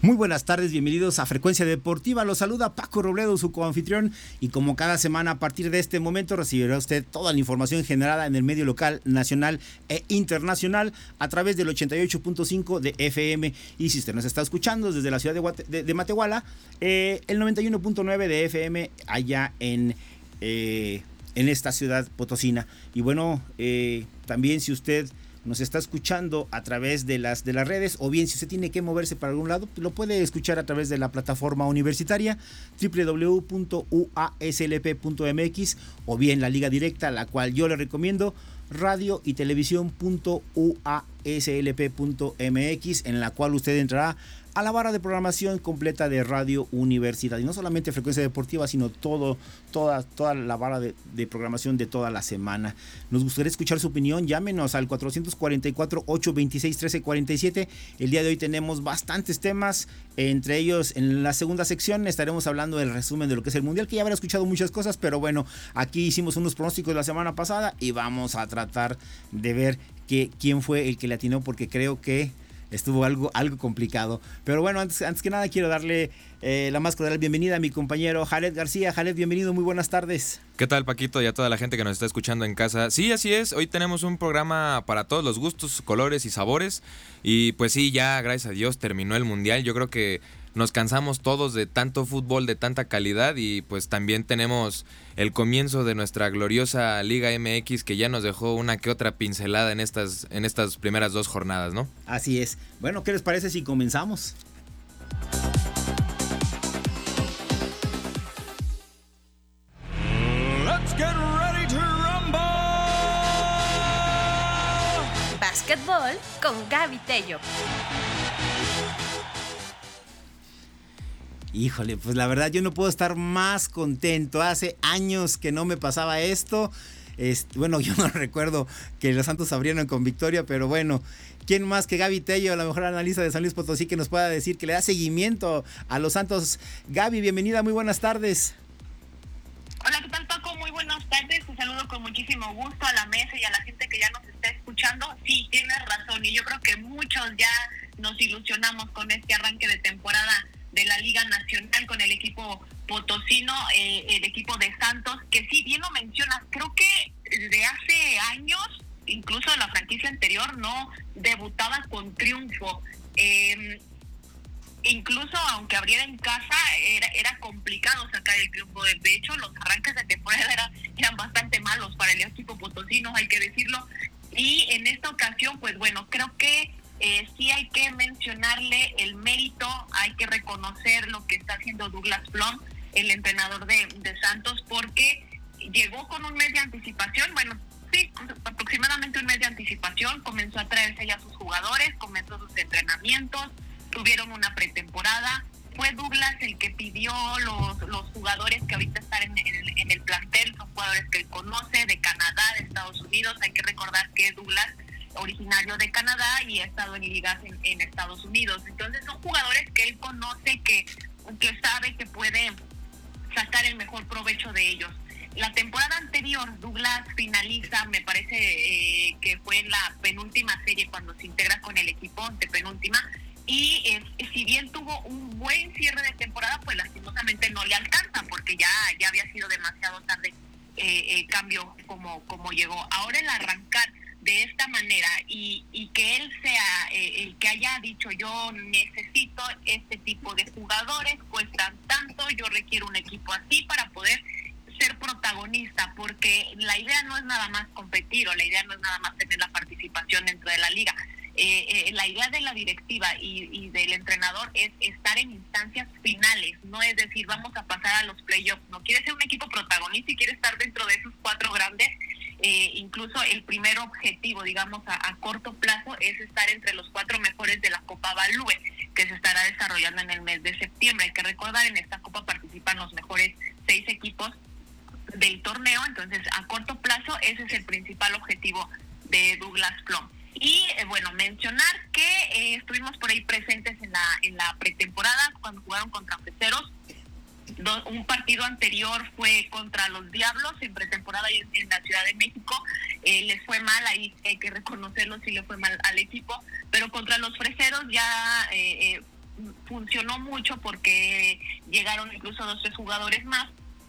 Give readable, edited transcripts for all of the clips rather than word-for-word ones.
Muy buenas tardes, bienvenidos a Frecuencia Deportiva. Los saluda Paco Robledo, su coanfitrión, y como cada semana a partir de este momento recibirá usted toda la información generada en el medio local, nacional e internacional a través del 88.5 de FM, y si usted nos está escuchando desde la ciudad de Matehuala, el 91.9 de FM allá en esta ciudad potosina. Y bueno, también si usted nos está escuchando a través de las redes, o bien si usted tiene que moverse para algún lado, lo puede escuchar a través de la plataforma universitaria www.uaslp.mx, o bien la liga directa, la cual yo le recomiendo, radio y televisión.uaslp.mx, en la cual usted entrará a la barra de programación completa de Radio Universidad, y no solamente Frecuencia Deportiva, sino toda la barra de programación de toda la semana. Nos gustaría escuchar su opinión. Llámenos al 444-826-1347. El día de hoy tenemos bastantes temas, entre ellos en la segunda sección estaremos hablando del resumen de lo que es el Mundial, que ya habrá escuchado muchas cosas, pero bueno, aquí hicimos unos pronósticos de la semana pasada y vamos a tratar de ver quién fue el que le atinó, porque creo que estuvo algo complicado. Pero bueno, antes que nada quiero darle la más cordial bienvenida a mi compañero Jared García. Jared, bienvenido, muy buenas tardes. ¿Qué tal, Paquito? Y a toda la gente que nos está escuchando en casa. Sí, así es, hoy tenemos un programa para todos los gustos, colores y sabores. Y pues sí, ya gracias a Dios terminó el Mundial. Yo creo que nos cansamos todos de tanto fútbol, de tanta calidad, y pues también tenemos el comienzo de nuestra gloriosa Liga MX, que ya nos dejó una que otra pincelada en estas primeras dos jornadas, ¿no? Así es. Bueno, ¿qué les parece si comenzamos? Let's get ready to rumble. Básquetbol con Gaby Tello. Híjole, pues la verdad yo no puedo estar más contento. Hace años que no me pasaba esto. Bueno, yo no recuerdo que los Santos abrieron con victoria, pero bueno, ¿quién más que Gaby Tello, la mejor analista de San Luis Potosí, que nos pueda decir que le da seguimiento a los Santos? Gaby, bienvenida, muy buenas tardes. Hola, ¿qué tal, Paco? Muy buenas tardes. Te saludo con muchísimo gusto a la mesa y a la gente que ya nos está escuchando. Sí, tienes razón, y yo creo que muchos ya nos ilusionamos con este arranque de temporada de la Liga Nacional con el equipo potosino, el equipo de Santos, que sí, bien lo mencionas, creo que desde hace años, incluso de la franquicia anterior, no debutaba con triunfo. Incluso aunque abriera en casa, era complicado sacar el triunfo. De hecho, los arranques de temporada eran bastante malos para el equipo potosino, hay que decirlo. Y en esta ocasión, pues bueno, creo que sí hay que mencionarle el mérito, hay que reconocer lo que está haciendo Douglas Plum, el entrenador de Santos, porque llegó con un mes de anticipación, bueno, sí, aproximadamente un mes de anticipación, comenzó a traerse ya sus jugadores, comenzó sus entrenamientos, tuvieron una pretemporada. Fue Douglas el que pidió los jugadores que ahorita están en el plantel, son jugadores que él conoce, de Canadá, de Estados Unidos. Hay que recordar que Douglas, originario de Canadá, y ha estado en ligas en Estados Unidos. Entonces son jugadores que él conoce, que sabe que puede sacar el mejor provecho de ellos. La temporada anterior Douglas finaliza, me parece que fue en la penúltima serie cuando se integra con el equipo, antepenúltima, y si bien tuvo un buen cierre de temporada, pues lastimosamente no le alcanza, porque ya había sido demasiado tarde el cambio como llegó. Ahora el arrancar de esta manera y que él sea el que haya dicho: yo necesito este tipo de jugadores, cuestan tanto, yo requiero un equipo así para poder ser protagonista, porque la idea no es nada más competir, o la idea no es nada más tener la participación dentro de la liga. La idea de la directiva y del entrenador es estar en instancias finales, no es decir, vamos a pasar a los playoffs. No quiere ser un equipo protagonista y quiere estar dentro de esos cuatro grandes. Incluso el primer objetivo, digamos, a corto plazo, es estar entre los cuatro mejores de la Copa Balúe, que se estará desarrollando en el mes de septiembre. Hay que recordar, en esta Copa participan los mejores 6 equipos del torneo. Entonces, a corto plazo, ese es el principal objetivo de Douglas Plum. Y bueno, mencionar que estuvimos por ahí presentes en la pretemporada cuando jugaron contra Freseros. Un partido anterior fue contra los Diablos en pretemporada en la Ciudad de México. Les fue mal, ahí hay que reconocerlo, sí le fue mal al equipo, pero contra los Freseros ya funcionó mucho porque llegaron incluso 2 o 3 jugadores más,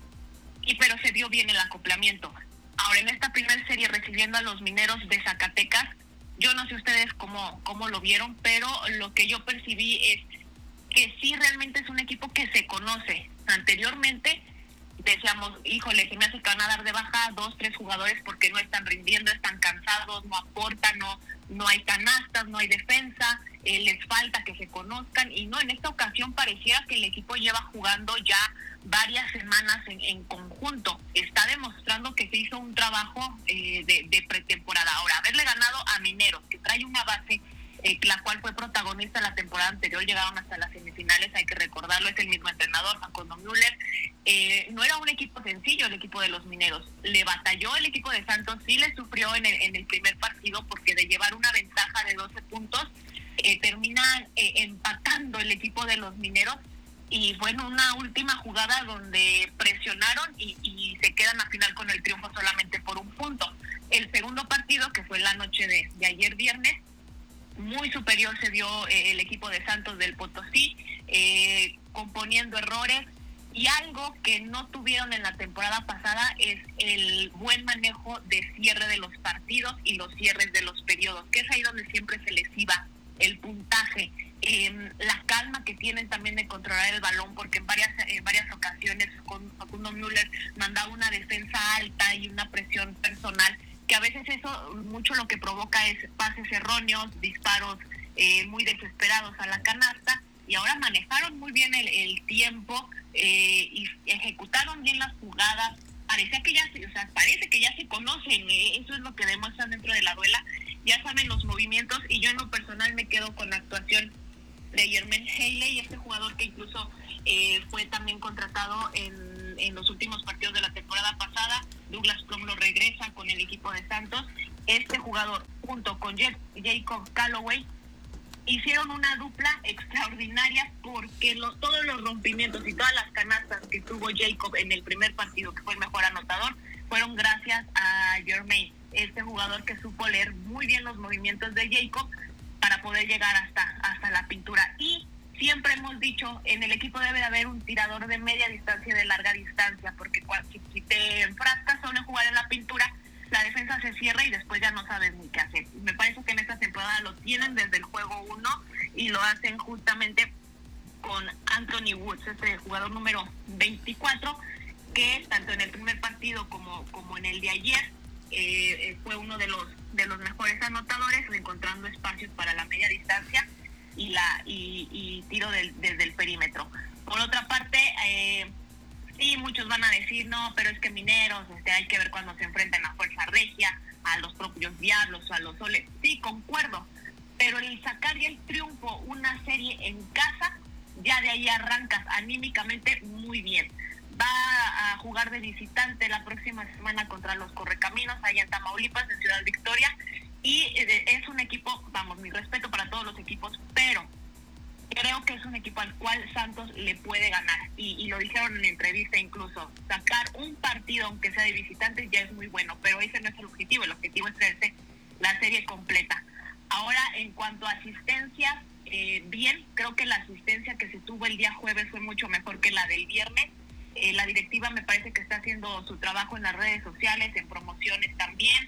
pero se dio bien el acoplamiento. Ahora, en esta primera serie recibiendo a los Mineros de Zacatecas, yo no sé ustedes cómo lo vieron, pero lo que yo percibí es que sí realmente es un equipo que se conoce. Anteriormente decíamos, híjole, se me hace que van a dar de baja 2, 3 jugadores porque no están rindiendo, están cansados, no aportan, no hay canastas, no hay defensa, les falta que se conozcan, y no, en esta ocasión pareciera que el equipo lleva jugando ya varias semanas en conjunto. Está demostrando que se hizo un trabajo de pretemporada. Ahora, haberle ganado a Mineros, que trae una base la cual fue protagonista la temporada anterior, llegaron hasta las semifinales, hay que recordarlo, es el mismo entrenador, Facundo Müller. No era un equipo sencillo el equipo de los Mineros, le batalló el equipo de Santos, sí le sufrió en el primer partido, porque de llevar una ventaja de 12 puntos, termina empatando el equipo de los Mineros, y fue en una última jugada donde presionaron y se quedan a final con el triunfo solamente por un punto. El segundo partido, que fue la noche de ayer viernes, muy superior se dio el equipo de Santos del Potosí, componiendo errores, y algo que no tuvieron en la temporada pasada es el buen manejo de cierre de los partidos y los cierres de los periodos, que es ahí donde siempre se les iba el puntaje. La calma que tienen también de controlar el balón, porque en varias ocasiones con Facundo Müller mandaba una defensa alta y una presión personal, que a veces eso mucho lo que provoca es pases erróneos, disparos muy desesperados a la canasta, y ahora manejaron muy bien el tiempo y ejecutaron bien las jugadas. Parece que ya se conocen, eso es lo que demuestran dentro de la duela, ya saben los movimientos, y yo en lo personal me quedo con la actuación de Jermaine Haley, este jugador que incluso fue también contratado en los últimos partidos de la temporada pasada. Douglas Plum lo regresa con el equipo de Santos. Este jugador, junto con Jacob Calloway, hicieron una dupla extraordinaria, porque todos los rompimientos y todas las canastas que tuvo Jacob en el primer partido, que fue el mejor anotador, fueron gracias a Jermaine, este jugador que supo leer muy bien los movimientos de Jacob para poder llegar hasta la pintura. Y siempre hemos dicho, en el equipo debe de haber un tirador de media distancia y de larga distancia, porque si te enfrascas solo en jugar en la pintura, la defensa se cierra y después ya no sabes ni qué hacer. Me parece que en esta temporada lo tienen desde el juego 1, y lo hacen justamente con Anthony Woods, este jugador número 24, que tanto en el primer partido como en el de ayer fue uno de los mejores anotadores, encontrando espacios para la media distancia y tiro desde el perímetro. Por otra parte, sí, muchos van a decir, no, pero es que Mineros, hay que ver cuando se enfrentan a Fuerza Regia, a los propios Diablos, a los Soles. Sí, concuerdo, pero el sacar ya el triunfo, una serie en casa, ya de ahí arrancas anímicamente muy bien. Va a jugar de visitante la próxima semana contra los Correcaminos, allá en Tamaulipas, en Ciudad Victoria, y es un equipo, vamos, mi respeto para todos los equipos, pero creo que es un equipo al cual Santos le puede ganar, y lo dijeron en la entrevista incluso, sacar un partido aunque sea de visitantes ya es muy bueno, pero ese no es el objetivo es traerse la serie completa. Ahora, en cuanto a asistencias, bien, creo que la asistencia que se tuvo el día jueves fue mucho mejor que la del viernes. La directiva me parece que está haciendo su trabajo en las redes sociales, en promociones también.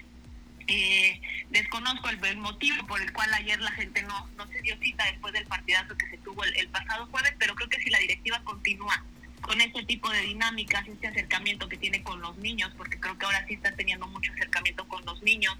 Desconozco el motivo por el cual ayer la gente no se dio cita después del partidazo que se tuvo el pasado jueves, pero creo que si la directiva continúa con este tipo de dinámicas, este acercamiento que tiene con los niños, porque creo que ahora sí está teniendo mucho acercamiento con los niños,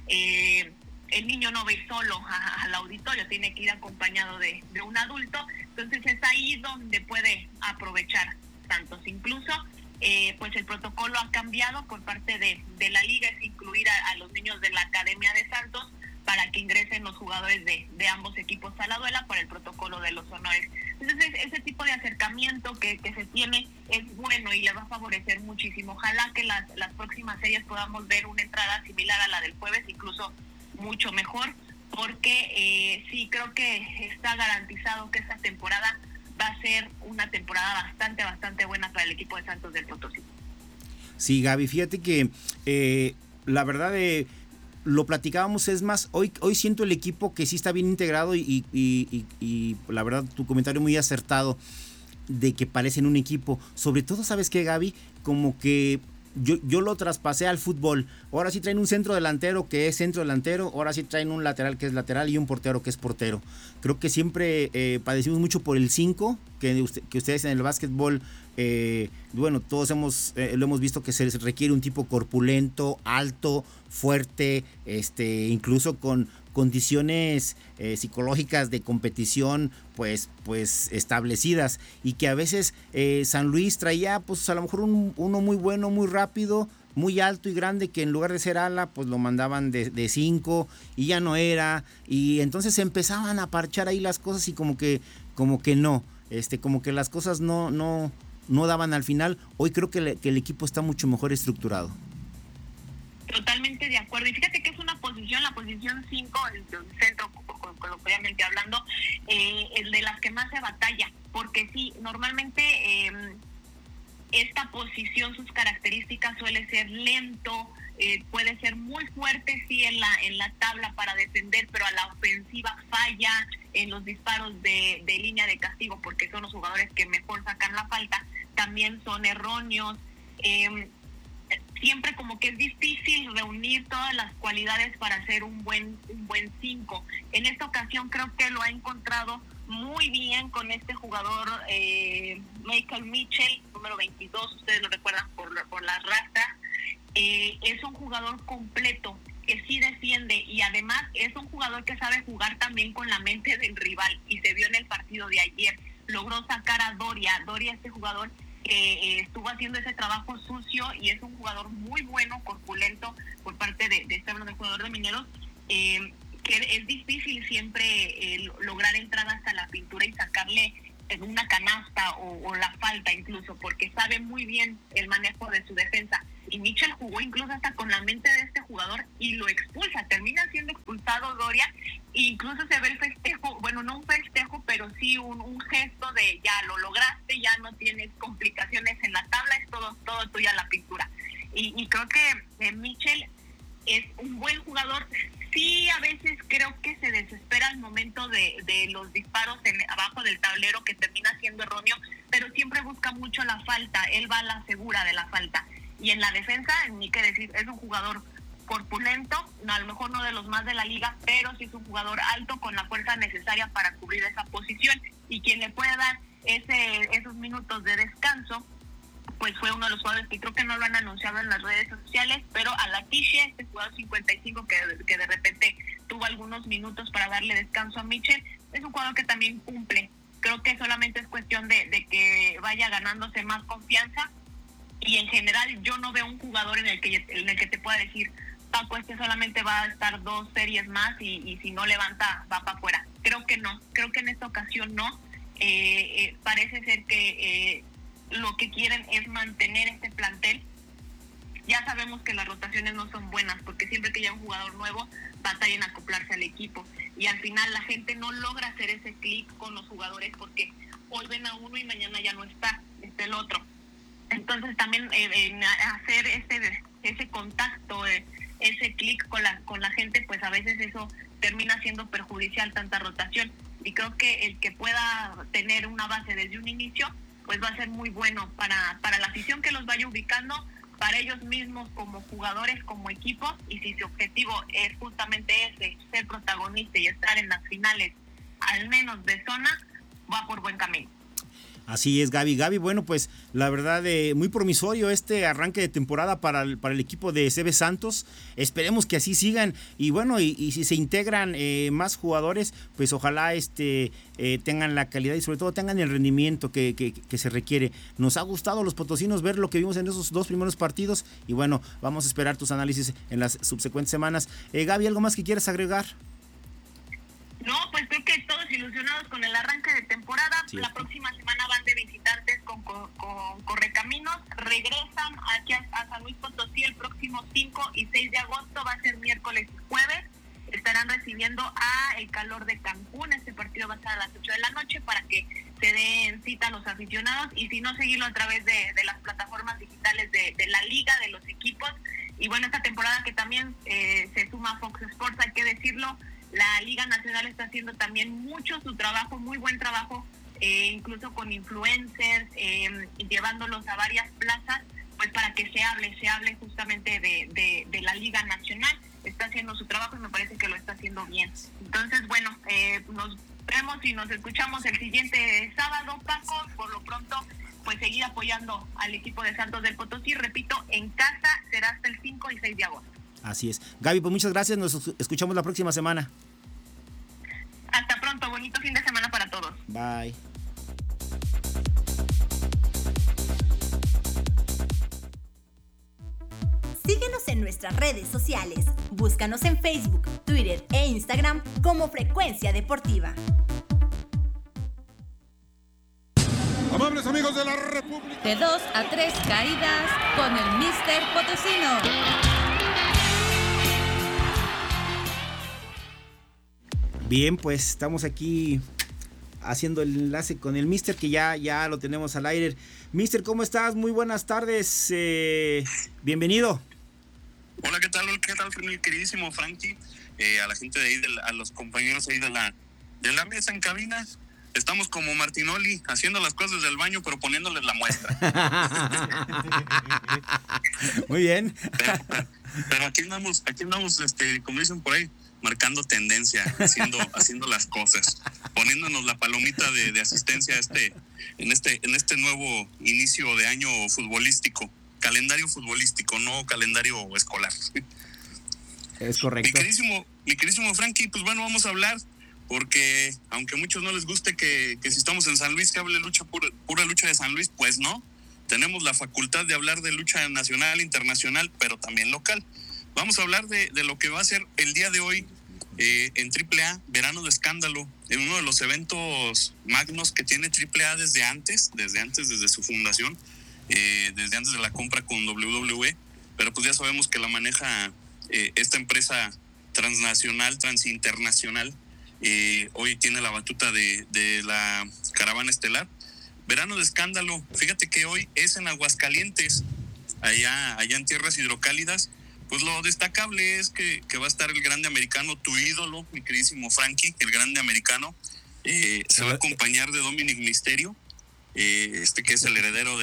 el niño no va a ir solo al auditorio, tiene que ir acompañado de un adulto, entonces es ahí donde puede aprovechar Santos. Incluso pues el protocolo ha cambiado por parte de la liga, es incluir a los niños de la Academia de Santos para que ingresen los jugadores de ambos equipos a la duela para el protocolo de los honores. Entonces ese tipo de acercamiento que se tiene es bueno y le va a favorecer muchísimo. Ojalá que las próximas series podamos ver una entrada similar a la del jueves, incluso mucho mejor, porque sí creo que está garantizado que esta temporada va a ser una temporada bastante buena para el equipo de Santos del Potosí. Sí, Gaby, fíjate que la verdad lo platicábamos, es más, hoy siento el equipo que sí está bien integrado y la verdad tu comentario muy acertado de que parecen un equipo. Sobre todo, ¿sabes qué, Gaby? Como que yo lo traspasé al fútbol. Ahora sí traen un centro delantero que es centro delantero, ahora sí traen un lateral que es lateral y un portero que es portero. Creo que siempre padecimos mucho por el 5, que ustedes en el básquetbol, bueno, todos lo hemos visto que se les requiere un tipo corpulento, alto, fuerte, incluso con condiciones psicológicas de competición pues establecidas, y que a veces San Luis traía pues a lo mejor uno muy bueno, muy rápido, muy alto y grande, que en lugar de ser ala pues lo mandaban de 5 y ya no era, y entonces empezaban a parchar ahí las cosas y como que no, como que las cosas no daban al final. Hoy creo que el equipo está mucho mejor estructurado. Totalmente de acuerdo. Y fíjate que es una posición, la posición 5, el centro, coloquialmente hablando, el de las que más se batalla. Porque sí, normalmente esta posición, sus características suele ser lento, puede ser muy fuerte, sí, en la tabla para defender, pero a la ofensiva falla en los disparos de línea de castigo, porque son los jugadores que mejor sacan la falta, también son erróneos. Siempre como que es difícil reunir todas las cualidades para hacer un buen 5. En esta ocasión creo que lo ha encontrado muy bien con este jugador Michael Mitchell, número 22, ustedes lo recuerdan por las rastas. Es un jugador completo que sí defiende, y además es un jugador que sabe jugar también con la mente del rival, y se vio en el partido de ayer. Logró sacar a Doria, este jugador que estuvo haciendo ese trabajo sucio, y es un jugador muy bueno, corpulento, por parte de este jugador de Mineros, que es difícil siempre lograr entrar hasta la pintura y sacarle en una canasta o la falta incluso, porque sabe muy bien el manejo de su defensa. Y Mitchell jugó incluso hasta con la mente de este jugador y lo expulsa, termina siendo expulsado Doria, e incluso se ve el festejo, bueno, no un festejo, pero sí un gesto de ya lo lograste, ya no tienes complicaciones en la tabla, es todo tuya la pintura. Y creo que Mitchell es un buen jugador. Sí, a veces creo que se desespera al momento de los disparos abajo del tablero, que termina siendo erróneo, pero siempre busca mucho la falta, él va a la segura de la falta. Y en la defensa, ni qué decir, es un jugador corpulento, a lo mejor no de los más de la liga, pero sí es un jugador alto con la fuerza necesaria para cubrir esa posición, y quien le puede dar esos minutos de descanso pues fue uno de los jugadores que creo que no lo han anunciado en las redes sociales, pero a la Tiche, este jugador 55 que de repente tuvo algunos minutos para darle descanso a Mitchell, es un jugador que también cumple. Creo que solamente es cuestión de que vaya ganándose más confianza, y en general yo no veo un jugador en el que te pueda decir, Paco, solamente va a estar 2 series más y si no levanta va para afuera. Creo que no, creo que en esta ocasión no. Parece ser que lo que quieren es mantener este plantel. Ya sabemos que las rotaciones no son buenas, porque siempre que llega un jugador nuevo batalla en acoplarse al equipo, y al final la gente no logra hacer ese clic con los jugadores, porque hoy ven a uno y mañana ya no está el otro. Entonces también hacer ese contacto, ese clic con la gente, pues a veces eso termina siendo perjudicial, tanta rotación. Y creo que el que pueda tener una base desde un inicio, pues va a ser muy bueno para la afición que los vaya ubicando, para ellos mismos como jugadores, como equipo. Y si su objetivo es justamente ese, ser protagonista y estar en las finales, al menos de zona, va por buen camino. Así es, Gaby, bueno, pues la verdad muy promisorio este arranque de temporada para el equipo de CB Santos. Esperemos que así sigan, y bueno, y si se integran más jugadores, pues ojalá tengan la calidad y sobre todo tengan el rendimiento que se requiere. Nos ha gustado los potosinos ver lo que vimos en esos 2 primeros partidos, y bueno, vamos a esperar tus análisis en las subsecuentes semanas. Gaby, ¿algo más que quieras agregar? No, pues creo que todos ilusionados con el arranque de temporada. Sí. La próxima semana van de visitantes con Correcaminos. Regresan aquí a San Luis Potosí el próximo 5 y 6 de agosto. Va a ser miércoles y jueves. Estarán recibiendo a el Calor de Cancún. Este partido va a ser a las 8 de la noche para que se den cita a los aficionados. Y si no, seguirlo a través de las plataformas digitales de la liga, de los equipos. Y bueno, esta temporada que también se suma a Fox Sports, hay que decirlo, la Liga Nacional está haciendo también mucho su trabajo, muy buen trabajo, incluso con influencers, llevándolos a varias plazas, pues para que se hable justamente de la Liga Nacional. Está haciendo su trabajo y me parece que lo está haciendo bien. Entonces, bueno, nos vemos y nos escuchamos el siguiente sábado, Paco. Por lo pronto, pues seguir apoyando al equipo de Santos del Potosí. Repito, en casa será hasta el 5 y 6 de agosto. Así es. Gaby, pues muchas gracias. Nos escuchamos la próxima semana. Hasta pronto. Bonito fin de semana para todos. Bye. Síguenos en nuestras redes sociales. Búscanos en Facebook, Twitter e Instagram como Frecuencia Deportiva. Amables amigos de la República. De 2 a 3 caídas con el Mister Potosino. Bien, pues estamos aquí haciendo el enlace con el Mister, que ya lo tenemos al aire. Mister, ¿cómo estás? Muy buenas tardes. Bienvenido. Hola, ¿qué tal, mi queridísimo Frankie? A la gente de ahí, a los compañeros ahí de la mesa en cabina. Estamos como Martinoli, haciendo las cosas del baño, pero poniéndoles la muestra. Muy bien. Pero aquí andamos, como dicen por ahí, marcando tendencia, haciendo las cosas, poniéndonos la palomita de asistencia en este nuevo inicio de año futbolístico, calendario futbolístico, no calendario escolar. Es correcto. Mi queridísimo Frankie, pues bueno, vamos a hablar, porque aunque a muchos no les guste que si estamos en San Luis, que hable pura lucha de San Luis, pues no. Tenemos la facultad de hablar de lucha nacional, internacional, pero también local. Vamos a hablar de lo que va a ser el día de hoy en AAA, Verano de Escándalo, en uno de los eventos magnos que tiene AAA desde su fundación, desde antes de la compra con WWE, pero pues ya sabemos que la maneja esta empresa transnacional, transinternacional. Hoy tiene la batuta de la caravana estelar. Verano de Escándalo, fíjate que hoy es en Aguascalientes, allá en tierras hidrocálidas. Pues lo destacable es que va a estar el grande americano, tu ídolo, mi queridísimo Frankie, el grande americano. Se va a acompañar de Dominic Mysterio, que es el heredero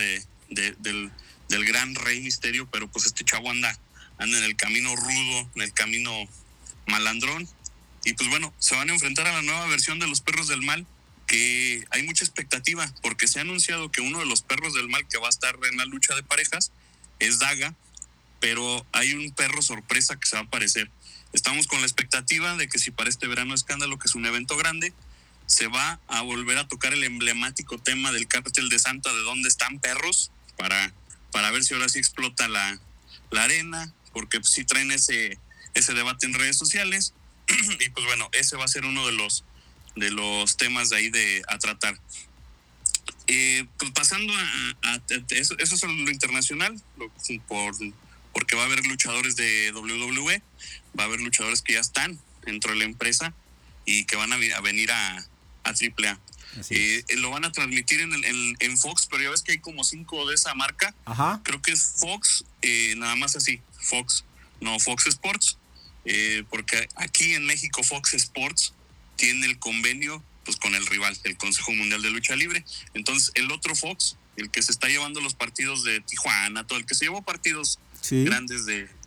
del gran Rey Mysterio, pero pues este chavo anda en el camino rudo, en el camino malandrón. Y pues bueno, se van a enfrentar a la nueva versión de los Perros del Mal, que hay mucha expectativa, porque se ha anunciado que uno de los Perros del Mal que va a estar en la lucha de parejas es Daga, pero hay un perro sorpresa que se va a aparecer. Estamos con la expectativa de que si para este Verano Escándalo, que es un evento grande, se va a volver a tocar el emblemático tema del Cártel de Santa, de dónde están perros, para ver si ahora sí explota la arena, porque pues sí traen ese debate en redes sociales. Y pues bueno, ese va a ser uno de los temas de ahí a tratar. Pues pasando a eso es lo internacional, porque va a haber luchadores de WWE, va a haber luchadores que ya están dentro de la empresa y que van a venir a AAA. Lo van a transmitir en Fox, pero ya ves que hay como 5 de esa marca. Ajá. Creo que es Fox, nada más así, Fox, no Fox Sports, porque aquí en México Fox Sports tiene el convenio pues con el rival, el Consejo Mundial de Lucha Libre. Entonces el otro Fox, el que se está llevando los partidos de Tijuana, todo el que se llevó partidos grandes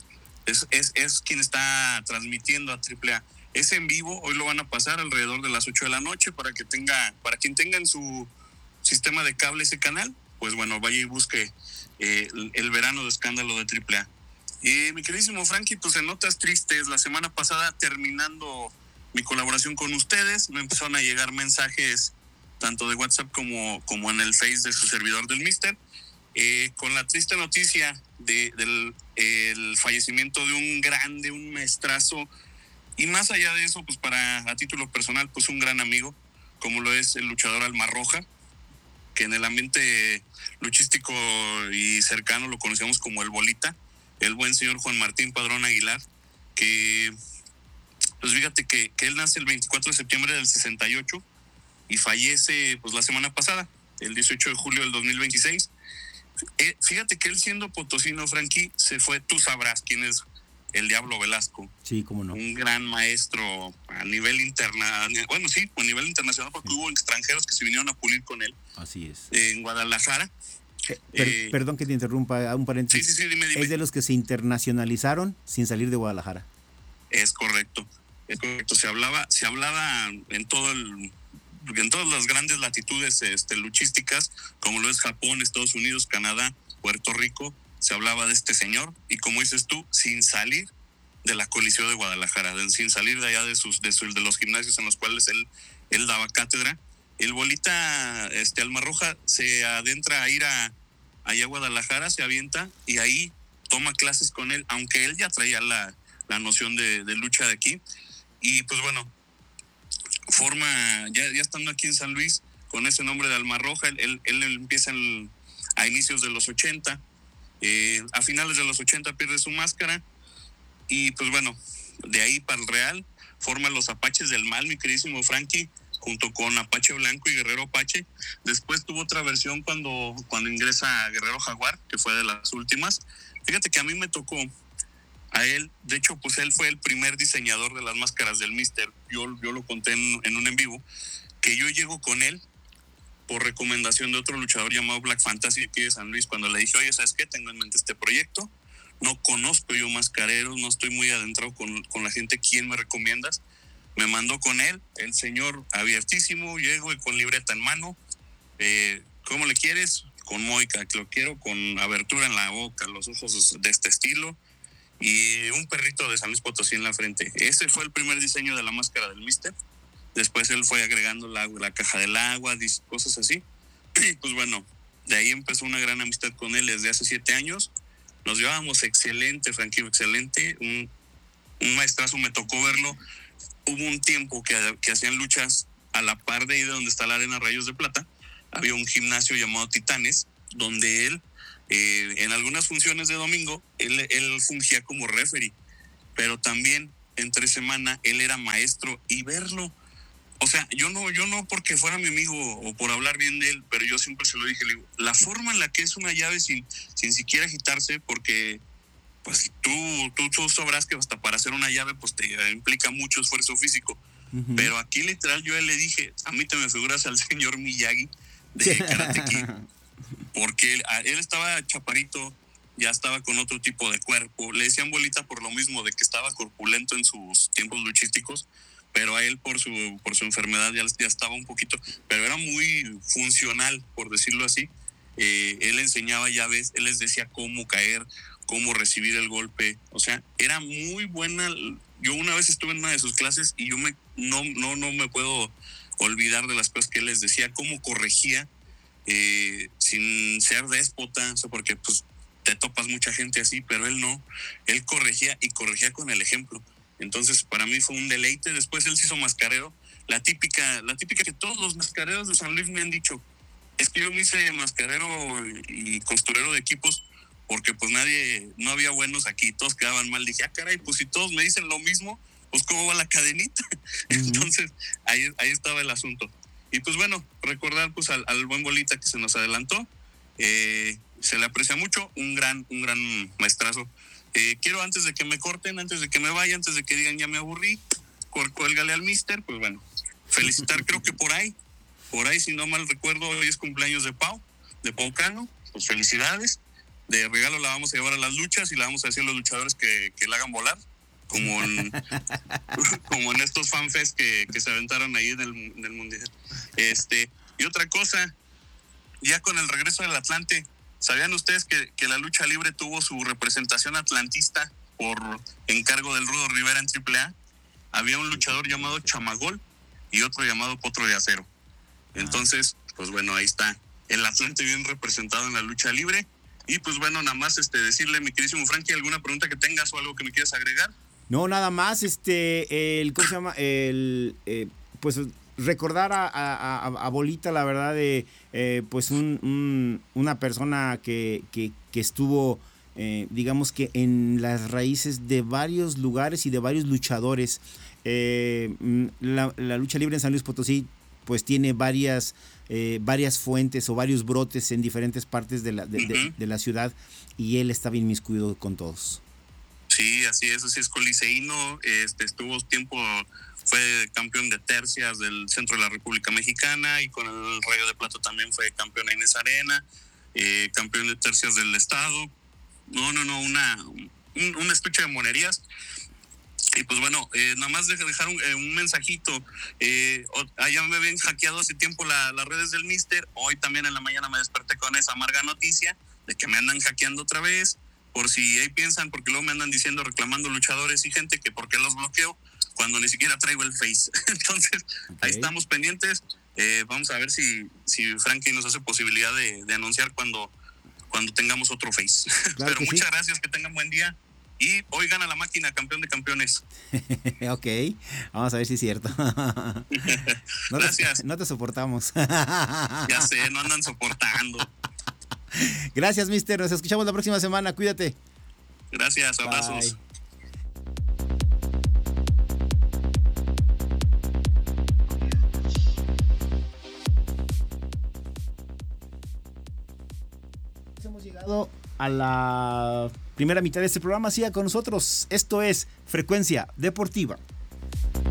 es quien está transmitiendo a AAA. Es en vivo, hoy lo van a pasar alrededor de las 8 de la noche para quien tenga en su sistema de cable ese canal, pues bueno, vaya y busque el Verano de Escándalo de AAA. Mi queridísimo Frankie, pues en notas tristes, la semana pasada, terminando mi colaboración con ustedes, me empezaron a llegar mensajes tanto de WhatsApp como en el Face de su servidor del Mister, con la triste noticia del fallecimiento de un grande, un maestrazo, y más allá de eso, pues a título personal, pues un gran amigo, como lo es el luchador Alma Roja, que en el ambiente luchístico y cercano lo conocemos como el Bolita, el buen señor Juan Martín Padrón Aguilar, que pues fíjate que él nace el 24 de septiembre del 68 y fallece pues la semana pasada, el 18 de julio del 2026. Fíjate que él siendo potosino, Frankie, se fue, tú sabrás quién es el Diablo Velasco. Sí, cómo no. Un gran maestro a nivel internacional, bueno, sí, a nivel internacional, porque hubo extranjeros que se vinieron a pulir con él. Así es. En Guadalajara. Perdón que te interrumpa, un paréntesis. Sí, dime. Es de los que se internacionalizaron sin salir de Guadalajara. Es correcto. Se hablaba en todas las grandes latitudes luchísticas, como lo es Japón, Estados Unidos, Canadá, Puerto Rico, se hablaba de este señor, y como dices tú, sin salir de la Coliseo de Guadalajara, sin salir de allá de los gimnasios en los cuales él daba cátedra. El Bolita Almarroja se adentra a ir allá a Guadalajara, se avienta y ahí toma clases con él, aunque él ya traía la noción de lucha de aquí. Y pues bueno, ya estando aquí en San Luis con ese nombre de Almarroja, él empieza a inicios de los 80, a finales de los 80 pierde su máscara, y pues bueno, de ahí para el Real forma los Apaches del Mal, mi queridísimo Frankie, junto con Apache Blanco y Guerrero Apache. Después tuvo otra versión cuando ingresa Guerrero Jaguar, que fue de las últimas. Fíjate que a mí me tocó a él, de hecho, pues él fue el primer diseñador de las máscaras del Mister. Yo lo conté en un en vivo, que yo llego con él por recomendación de otro luchador llamado Black Fantasy aquí de San Luis, cuando le dije, oye, ¿sabes qué? Tengo en mente este proyecto, no conozco yo mascareros, no estoy muy adentrado con la gente, ¿quién me recomiendas? Me mandó con él, el señor abiertísimo, llego y con libreta en mano, ¿cómo le quieres? Con moica, que lo quiero con abertura en la boca, los ojos de este estilo, y un perrito de San Luis Potosí en la frente. Ese fue el primer diseño de la máscara del Mister. Después él fue agregando la caja del agua, cosas así. Y pues bueno, de ahí empezó una gran amistad con él desde hace 7 años. Nos llevábamos excelente, Frankie, excelente. Un maestrazo, me tocó verlo. Hubo un tiempo que hacían luchas a la par de ahí de donde está la Arena Rayos de Plata. Había un gimnasio llamado Titanes, donde él, en algunas funciones de domingo, él fungía como referee, pero también entre semana él era maestro, y verlo, o sea, yo no porque fuera mi amigo o por hablar bien de él, pero yo siempre se lo dije, le digo, la forma en la que es una llave sin siquiera agitarse, porque pues tú sabrás que hasta para hacer una llave pues te implica mucho esfuerzo físico. Uh-huh. Pero aquí literal yo a él le dije, a mí te me figuras al señor Miyagi de Karate Kid, porque él estaba chaparito, ya estaba con otro tipo de cuerpo, le decían bolita por lo mismo de que estaba corpulento en sus tiempos luchísticos, pero a él por su enfermedad ya estaba un poquito, pero era muy funcional, por decirlo así. Él enseñaba llaves, él les decía cómo caer, cómo recibir el golpe, o sea, era muy buena. Yo una vez estuve en una de sus clases y yo no me puedo olvidar de las cosas que él les decía, cómo corregía, sin ser déspota, o sea, porque pues te topas mucha gente así, pero él no, él corregía con el ejemplo. Entonces para mí fue un deleite. Después él se hizo mascarero, la típica que todos los mascareros de San Luis me han dicho, es que yo me hice mascarero y costurero de equipos porque pues no había buenos aquí, todos quedaban mal. Dije, caray, pues si todos me dicen lo mismo, pues cómo va la cadenita. Uh-huh. Entonces ahí estaba el asunto. Y pues bueno, recordar pues al buen Bolita que se nos adelantó, se le aprecia mucho, un gran maestrazo. Quiero, antes de que me corten, antes de que me vaya, antes de que digan ya me aburrí, cuélgale al Mister, pues bueno, felicitar, creo que por ahí, si no mal recuerdo, hoy es cumpleaños de Pau Cano, pues felicidades. De regalo la vamos a llevar a las luchas y la vamos a decir a los luchadores que la hagan volar, como en estos fanfests que se aventaron ahí en el mundial. Y otra cosa, ya con el regreso del Atlante, ¿sabían ustedes que la lucha libre tuvo su representación atlantista por encargo del Rudo Rivera en AAA? Había un luchador llamado Chamagol y otro llamado Potro de Acero. Entonces, pues bueno, ahí está el Atlante bien representado en la lucha libre. Y pues bueno, nada más decirle, mi queridísimo Frankie, ¿alguna pregunta que tengas o algo que me quieras agregar? No, nada más, ¿cómo se llama? Pues recordar a Bolita, la verdad, pues una persona que estuvo, digamos que en las raíces de varios lugares y de varios luchadores. La lucha libre en San Luis Potosí pues tiene varias fuentes o varios brotes en diferentes partes de la ciudad, y él estaba inmiscuido con todos. Sí, así es coliseíno, estuvo tiempo, fue campeón de tercias del centro de la República Mexicana, y con el Rayo de Plata también fue campeón en esa arena, campeón de tercias del estado. Un estuche de monerías. Y pues bueno, nada más dejar un mensajito. Ya me habían hackeado hace tiempo las redes del Mister. Hoy también en la mañana me desperté con esa amarga noticia de que me andan hackeando otra vez. Por si ahí piensan, porque luego me andan diciendo, reclamando luchadores y gente, que por qué los bloqueo cuando ni siquiera traigo el Face. Entonces, ahí estamos pendientes. Vamos a ver si Frankie nos hace posibilidad de anunciar cuando tengamos otro Face. Claro. Pero muchas gracias, que tengan buen día. Y hoy gana la máquina, campeón de campeones. Ok, vamos a ver si es cierto. Gracias. No te soportamos. Ya sé, no andan soportando. Gracias, Mister. Nos escuchamos la próxima semana. Cuídate. Gracias, abrazos. Bye. Hemos llegado a la primera mitad de este programa. Siga con nosotros. Esto es Frecuencia Deportiva.